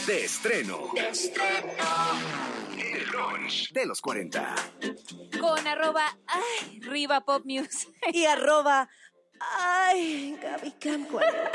De estreno. El brunch de los 40. Con @Riva Pop News. Y Gaby Cam 40.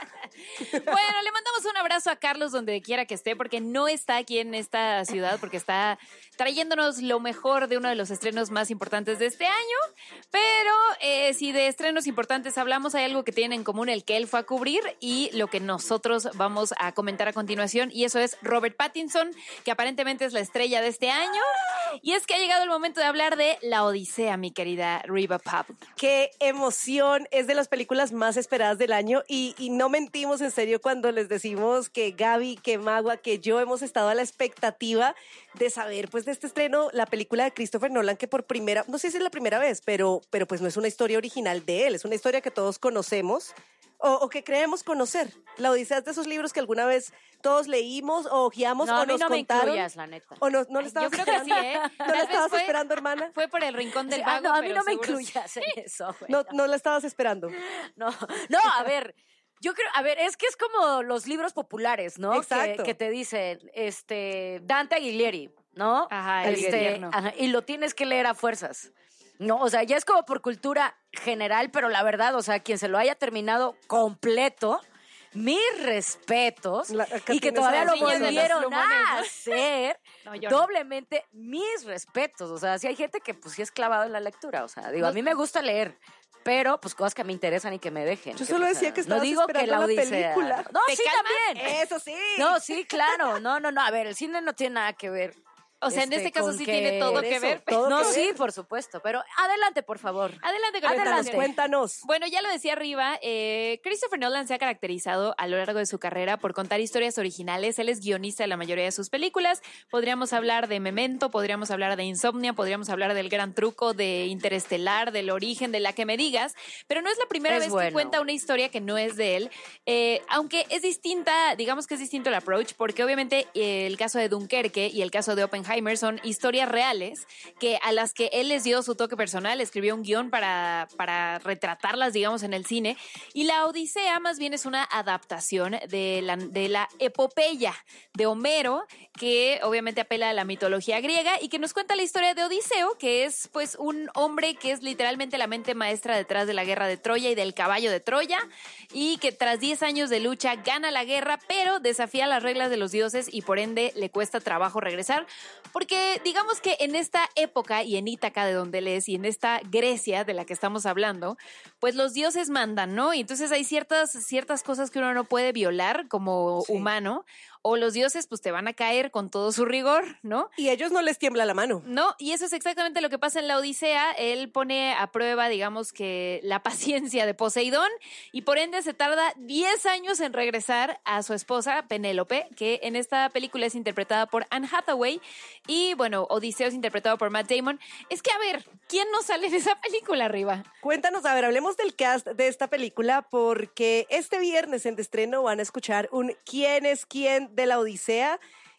Bueno, le mandamos un abrazo a Carlos donde quiera que esté, porque no está aquí en esta ciudad, porque está trayéndonos lo mejor de uno de los estrenos más importantes de este año. Pero si de estrenos importantes hablamos, hay algo que tienen en común el que él fue a cubrir y lo que nosotros vamos a comentar a continuación, y eso es Robert Pattinson, que aparentemente es la estrella de este año. Y es que ha llegado el momento de hablar de La Odisea, mi querida Riva Pop. ¡Qué emoción! Es de las películas más esperadas del año y no mentimos en serio cuando les decimos que Gaby, que Magua, que yo hemos estado a la expectativa de saber pues de este estreno, la película de Christopher Nolan, que por primera, no sé si es la primera vez, pero pues no es una historia original de él, es una historia que todos conocemos o que creemos conocer. La Odisea es de esos libros que alguna vez todos leímos o ojeamos o nos no contaron. Me incluyas, la neta. ¿O no le estabas Yo creo que esperando? sí, ¿eh? ¿No la estabas esperando, hermana? Fue por el rincón del vago, no, a mí pero no me seguro incluyas en eso, güey. No la estabas esperando. No, a ver, yo creo, es que es como los libros populares, ¿no? Exacto. Que te dicen, Dante Alighieri, ¿no? Ajá, el Infierno. Y lo tienes que leer a fuerzas. No, o sea, ya es como por cultura general, pero la verdad, o sea, quien se lo haya terminado completo, mis respetos, y que todavía lo volvieron a hacer, doblemente mis respetos. O sea, si hay gente que pues sí es clavado en la lectura, o sea, digo, a mí me gusta leer, pero pues cosas que me interesan y que me dejen. Yo solo decía que estabas no digo esperando que la Odisea. película. No, ¿Te sí, calmas? también. Eso sí. No, sí, claro. No. A ver, el cine no tiene nada que ver. O sea, en este caso con sí tiene todo que ver. todo No, que ver. sí, por supuesto. Pero adelante, por favor. Adelante con el Cuéntanos. Bueno, ya lo decía arriba, Christopher Nolan se ha caracterizado a lo largo de su carrera por contar historias originales. Él es guionista de la mayoría de sus películas. Podríamos hablar de Memento, podríamos hablar de Insomnia, podríamos hablar del Gran Truco, de Interestelar, del Origen, de la que me digas. Pero no es la primera vez que cuenta una historia que no es de él. Aunque es distinta, digamos que es distinto el approach, porque obviamente el caso de Dunkerque y el caso de Oppenheimer son historias reales a las que él les dio su toque personal, escribió un guión para retratarlas, digamos, en el cine. Y La Odisea más bien es una adaptación de la epopeya de Homero, que obviamente apela a la mitología griega y que nos cuenta la historia de Odiseo, que es pues un hombre que es literalmente la mente maestra detrás de la guerra de Troya y del caballo de Troya, y que tras 10 años de lucha gana la guerra, pero desafía las reglas de los dioses y por ende le cuesta trabajo regresar, porque digamos que en esta época y en Ítaca, de donde él es, y en esta Grecia de la que estamos hablando, pues los dioses mandan, ¿no? Y entonces hay ciertas cosas que uno no puede violar como humano, o los dioses pues te van a caer con todo su rigor, ¿no? Y a ellos no les tiembla la mano. No, y eso es exactamente lo que pasa en La Odisea. Él pone a prueba, digamos que la paciencia de Poseidón, y por ende se tarda 10 años en regresar a su esposa Penélope, que en esta película es interpretada por Anne Hathaway, y bueno, Odiseo es interpretado por Matt Damon. Es que, a ver, ¿quién no sale en esa película arriba? Cuéntanos, a ver, hablemos del cast de esta película, porque este viernes en de estreno van a escuchar un ¿Quién es quién de La Odisea?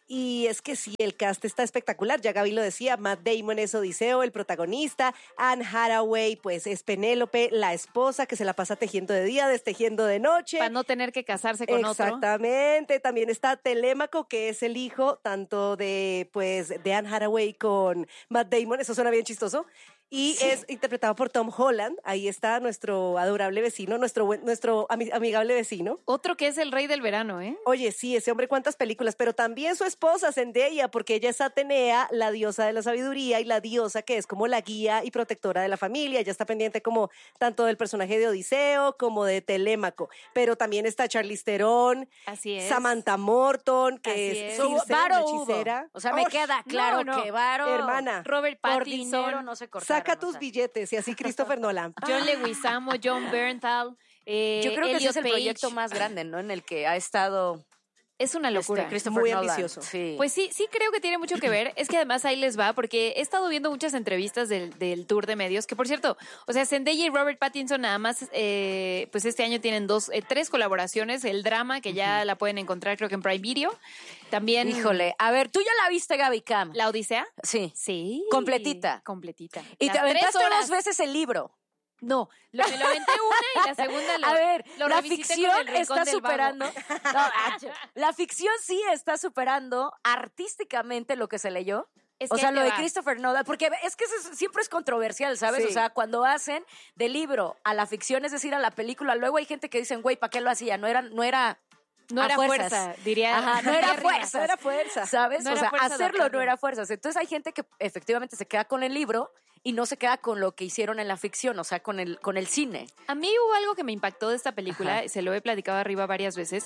Y es que sí, el cast está espectacular. Ya Gaby lo decía, Matt Damon es Odiseo, el protagonista. Anne Hathaway, pues es Penélope, la esposa que se la pasa tejiendo de día, destejiendo de noche. Para no tener que casarse con otro. Exactamente. También está Telémaco, que es el hijo tanto de Anne Hathaway con Matt Damon. Eso suena bien chistoso. Y es interpretado por Tom Holland. Ahí está nuestro adorable vecino, nuestro amigable vecino. Otro que es el rey del verano, ¿eh? Oye, sí, ese hombre cuántas películas, pero también su esposa, Zendaya, porque ella es Atenea, la diosa de la sabiduría y la diosa que es como la guía y protectora de la familia. Ella está pendiente como tanto del personaje de Odiseo como de Telémaco. Pero también está Charlize Theron, así es, Samantha Morton, que así es Circe, la hechicera. O sea, me queda claro que Varo, hermana, Robert por Pattinson, dinero no se cortaron. saca tus billetes y así Christopher Nolan. John Leguizamo, John Bernthal, yo creo que ese es el Page. proyecto más grande, ¿no? En el que ha estado Es una locura. Christopher muy Nolan. ambicioso. Sí. Pues sí creo que tiene mucho que ver. Es que además ahí les va, porque he estado viendo muchas entrevistas del tour de medios, que por cierto, o sea, Zendaya y Robert Pattinson nada más, pues este año tienen tres colaboraciones. El drama, que ya la pueden encontrar creo que en Prime Video. También... Híjole, a ver, ¿tú ya la viste, Gaby Cam? ¿La Odisea? Sí. Sí. Completita. Completita. Y Las te aventaste 3 horas. 2 veces el libro. No, me lo aventé una y la segunda A ver, lo la revisité ficción con el Rincón está del Vago. superando. No, la ficción sí está superando artísticamente lo que se leyó. Es O que sea, ahí lo te de va. Christopher Nolan, porque es que eso siempre es controversial, ¿sabes? Sí. O sea, cuando hacen del libro a la ficción, es decir, a la película, luego hay gente que dicen, güey, ¿para qué lo hacía? No era No a era fuerzas. fuerza, diría. Ajá, no era diría Rima. fuerza. No era fuerza. ¿Sabes? No O era sea, fuerza hacerlo adaptarlo. no era fuerzas. Entonces hay gente que efectivamente se queda con el libro y no se queda con lo que hicieron en la ficción, o sea, con el cine. A mí hubo algo que me impactó de esta película, Ajá. se lo he platicado arriba varias veces.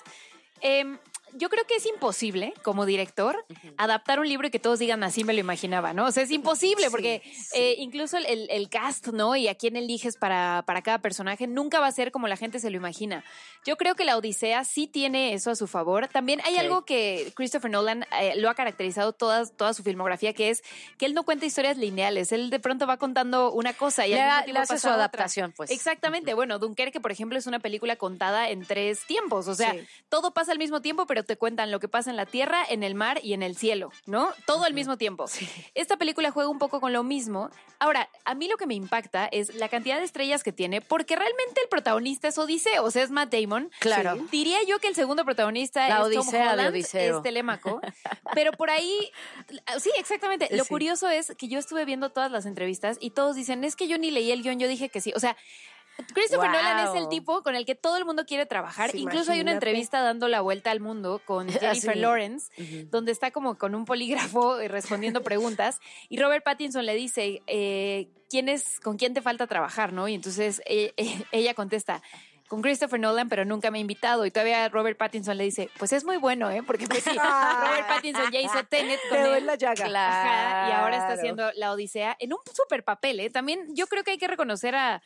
Yo creo que es imposible, como director, adaptar un libro y que todos digan así me lo imaginaba, ¿no? O sea, es imposible Sí, porque incluso el cast, ¿no? Y a quién eliges para cada personaje nunca va a ser como la gente se lo imagina. Yo creo que la Odisea sí tiene eso a su favor. También hay Ok. algo que Christopher Nolan lo ha caracterizado toda su filmografía, que es que él no cuenta historias lineales. Él de pronto va contando una cosa y al mismo tiempo le hace pasa su otra. adaptación, pues. Exactamente. Bueno, Dunkerque, por ejemplo, es una película contada en 3 tiempos. O sea, Sí. todo pasa al mismo tiempo, pero te cuentan lo que pasa en la tierra, en el mar y en el cielo, ¿no? Todo al mismo tiempo. Esta película juega un poco con lo mismo. Ahora, a mí lo que me impacta es la cantidad de estrellas que tiene, porque realmente el protagonista es Odiseo, o sea, es Matt Damon. Claro. Sí. Diría yo que el segundo protagonista La es Odisea Tom de Holland, Odiseo. es Telémaco. Pero por ahí, sí, exactamente. Lo Sí. curioso es que yo estuve viendo todas las entrevistas y todos dicen, es que yo ni leí el guión, yo dije que sí. O sea, Christopher Wow. Nolan es el tipo con el que todo el mundo quiere trabajar. Sí, Incluso hay una imagínate. entrevista dando la vuelta al mundo con Jennifer Sí. Lawrence, Ujú. donde está como con un polígrafo respondiendo preguntas. Y Robert Pattinson le dice, ¿con quién te falta trabajar? ¿No? Y entonces ella contesta, con Christopher Nolan, pero nunca me ha invitado. Y todavía Robert Pattinson le dice, pues es muy bueno, ¿eh? Porque pues sí, Robert Pattinson ya hizo Tenet con Dedo él. en la llaga. Ajá, y ahora está Claro. haciendo La Odisea en un super papel, ¿eh? También yo creo que hay que reconocer a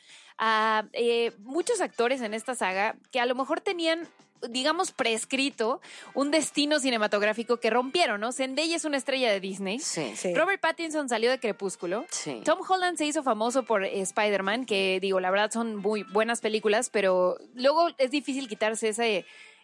muchos actores en esta saga que a lo mejor tenían, digamos, prescrito un destino cinematográfico que rompieron, ¿no? Zendaya es una estrella de Disney. Sí. Sí. Robert Pattinson salió de Crepúsculo. Sí. Tom Holland se hizo famoso por Spider-Man, que digo, la verdad son muy buenas películas, pero luego es difícil quitarse ese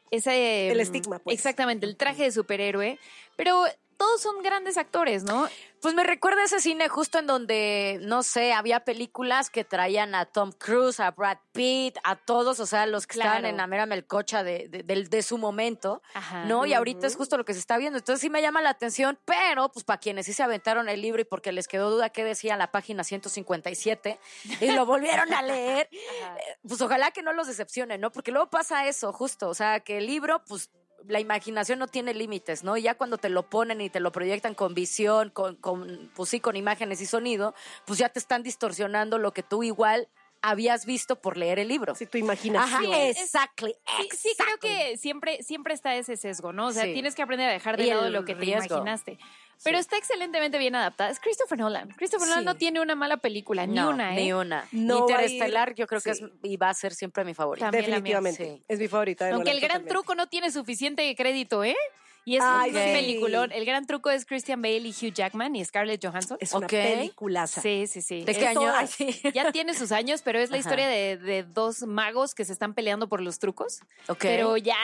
El estigma, pues. Exactamente, el traje de superhéroe. Pero todos son grandes actores, ¿no? Pues me recuerda ese cine justo en donde, no sé, había películas que traían a Tom Cruise, a Brad Pitt, a todos, o sea, los que estaban Claro. en la mera melcocha de su momento, Ajá. ¿no? Y ahorita es justo lo que se está viendo. Entonces sí me llama la atención, pero pues para quienes sí se aventaron el libro y porque les quedó duda qué decía la página 157 y lo volvieron a leer, pues ojalá que no los decepcione, ¿no? Porque luego pasa eso, justo, o sea, que el libro, pues la imaginación no tiene límites, ¿no? Y ya cuando te lo ponen y te lo proyectan con visión, pues sí, con imágenes y sonido, pues ya te están distorsionando lo que tú igual habías visto por leer el libro. Sí, tu imaginación. Ajá, exactly. Sí, creo que siempre está ese sesgo, ¿no? O sea, Sí. tienes que aprender a dejar de Y lado el lo que te riesgo. imaginaste. Pero está excelentemente bien adaptada. Es Christopher Nolan. Christopher Nolan Sí. no tiene una mala película, ni No, una, ¿eh? ni una. No va a ir- Interestelar yo creo que sí. es y va a ser siempre mi favorita. También la mía, Definitivamente. sí. Es mi favorita de Aunque Nolan, el gran totalmente. truco no tiene suficiente crédito, ¿eh? Y es Ay, un sí. peliculón. El gran truco es Christian Bale y Hugh Jackman y Scarlett Johansson. Es una Ok. peliculaza. Sí, sí, sí. ¿De Es qué año? toda- Ay, sí. Ya tiene sus años, pero es la Ajá. historia de dos magos que se están peleando por los trucos. Ok. Pero ya,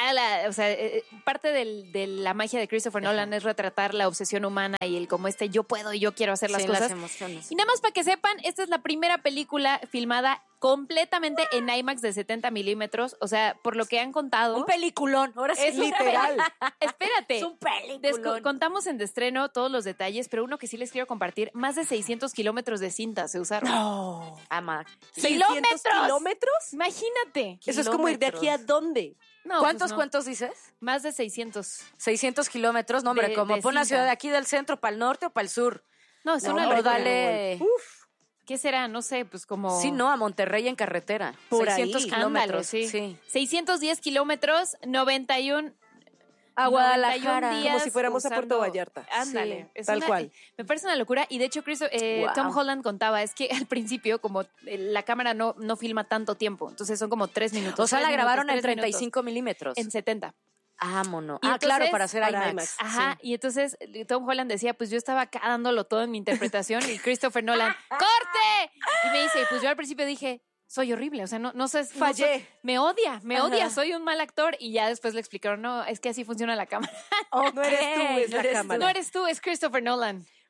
parte de la magia de Christopher Nolan es retratar la obsesión humana y el como yo puedo y yo quiero hacer las Sí, cosas. emociones. Y nada más para que sepan, esta es la primera película filmada completamente en IMAX de 70 milímetros. O sea, por lo que han contado. Un peliculón. Ahora sí. Es un literal. Espérate. Es un peliculón. Contamos en estreno todos los detalles, pero uno que sí les quiero compartir, más de 600 kilómetros de cinta se usaron. No. Ama. 600 kilómetros. Imagínate. Eso es como ir de aquí a dónde. No, ¿Cuántos pues no. cuentos dices? Más de 600. 600 kilómetros. No, hombre, De- como de pon una cinta. ciudad de aquí del centro para el norte o para el sur. No, es No, una O locura. dale. Uf. ¿Qué será? No sé, pues como... Sí, no, a Monterrey en carretera. Por 600 ahí. kilómetros. Ándale, sí. 610 kilómetros, 91... A 91 Guadalajara. días Como si fuéramos a Puerto usando- Vallarta. Ándale. Sí, es tal cual. Me parece una locura. Y de hecho, Wow. Tom Holland contaba, es que al principio, como la cámara no filma tanto tiempo, entonces son como 3 minutos. O sea, 3 la grabaron minutos, en 3 minutos. 35 milímetros. En 70. Vámonos. Y Ah, claro, entonces, para hacer para IMAX. IMAX. Ajá, y entonces Tom Holland decía, pues yo estaba acá dándolo todo en mi interpretación y Christopher Nolan, ¡corte! Y me dice, pues yo al principio dije, soy horrible, o sea, no sé. Fallé. Me odia, Ajá. soy un mal actor. Y ya después le explicaron, no, es que así funciona la cámara. No eres tú, es la cámara. No eres tú, es Christopher Nolan.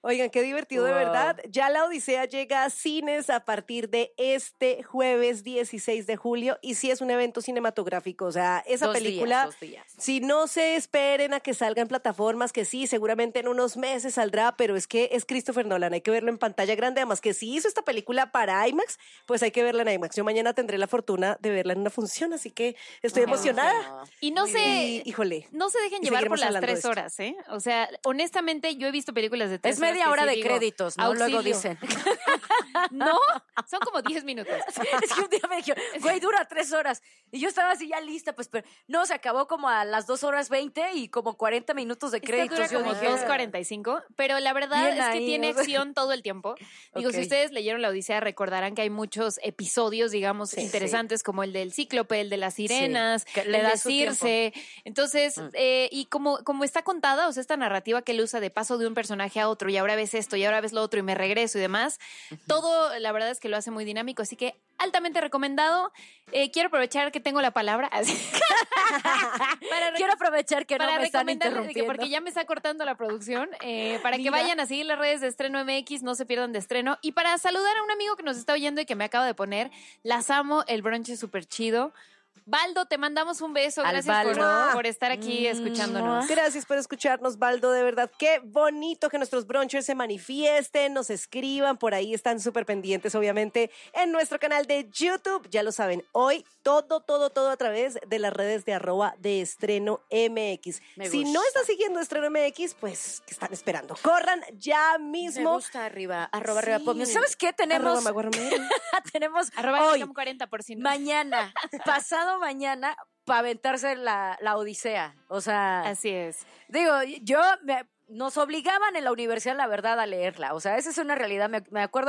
Oigan, qué divertido, de verdad. Ya La Odisea llega a cines a partir de este jueves 16 de julio y sí es un evento cinematográfico. O sea, esa película, 2 días. si no se esperen a que salgan plataformas, que sí, seguramente en unos meses saldrá, pero es que es Christopher Nolan, hay que verlo en pantalla grande. Además que si hizo esta película para IMAX, pues hay que verla en IMAX. Yo mañana tendré la fortuna de verla en una función, así que estoy emocionada. Y no híjole. No se dejen llevar por las 3 horas, ¿eh? O sea, honestamente, yo he visto películas de 3 horas. Es media hora sí de digo, créditos, ¿no? auxilio. Luego dicen. No, son como 10 minutos. Es que un día me dijeron, güey, dura 3 horas. Y yo estaba así ya lista, pues, pero no, se acabó como a las 2:20 y como 40 minutos de créditos. Esta dura Yo como dije, 2:45, pero la verdad Bien es que ahí, tiene o sea. acción todo el tiempo. Digo, Ok. si ustedes leyeron La Odisea, recordarán que hay muchos episodios, digamos, interesantes, como el del Cíclope, el de las sirenas, que le el da de su Circe. Entonces, y como está contada, o sea, esta narrativa que él usa de paso de un personaje a otro, y ahora ves esto, y ahora ves lo otro, y me regreso y demás, todo, la verdad es que lo hace muy dinámico, así que altamente recomendado. Quiero aprovechar que tengo la palabra. Quiero aprovechar que no para me están recomendarles, interrumpiendo. porque ya me está cortando la producción, para que Mira. vayan a seguir las redes de Estreno MX, no se pierdan de estreno. Y para saludar a un amigo que nos está oyendo y que me acaba de poner, las amo, el brunch es súper chido. Baldo, te mandamos un beso. Al Gracias Baldo. por estar aquí escuchándonos. Gracias por escucharnos, Baldo, de verdad. Qué bonito que nuestros brunchers se manifiesten, nos escriban, por ahí están súper pendientes, obviamente, en nuestro canal de YouTube. Ya lo saben, hoy todo a través de las redes de @de_estreno_mx. Si no están siguiendo Estreno MX, pues, ¿qué están esperando? Corran ya mismo. Me gusta arriba Sí. Pomio. ¿Sabes qué? Tenemos tenemos Arroba hoy, Cam 40 por si no. mañana, pasado mañana, para aventarse la Odisea. O sea, Así es. digo, nos obligaban en la universidad, la verdad, a leerla. O sea, esa es una realidad. Me acuerdo